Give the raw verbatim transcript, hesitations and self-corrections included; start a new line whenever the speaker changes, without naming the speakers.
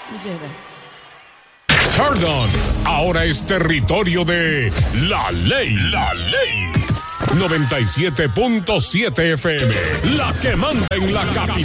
Muchas gracias.
Herndon ahora es territorio de La Ley. La Ley. noventa y siete punto siete F M, la que manda en la capital.